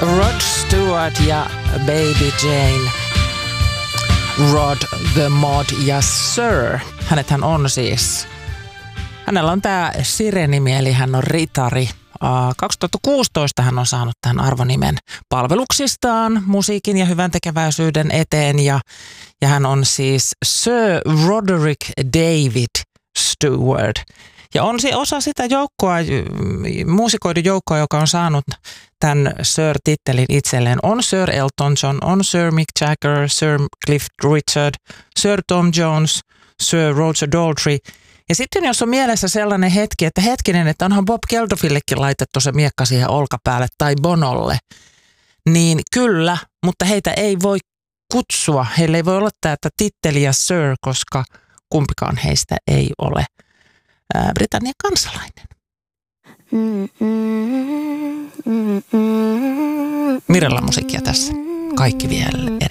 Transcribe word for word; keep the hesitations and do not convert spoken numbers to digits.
Rod Stewart ja Baby Jane. Rod the Mod ja Sir. Hänethän on siis, hänellä on tämä Sire-nimi, eli hän on ritari. kaksituhattakuusitoista hän on saanut tämän arvonimen palveluksistaan musiikin ja hyvän tekeväisyyden eteen. Ja, ja hän on siis Sir Roderick David Stewart. Ja on se osa sitä joukkoa, muusikoiden joukkoa, joka on saanut tämän Sir-tittelin itselleen. On Sir Elton John, on Sir Mick Jagger, Sir Cliff Richard, Sir Tom Jones, Sir Roger Daltrey. Ja sitten jos on mielessä sellainen hetki, että hetkinen, että onhan Bob Geldofillekin laitettu se miekka siihen olkapäälle tai Bonolle, niin kyllä, mutta heitä ei voi kutsua. Heillä ei voi olla tätä titteliä Sir, koska kumpikaan heistä ei ole ää, Britannian kansalainen. Mirella musiikkia tässä. Kaikki vielä eri.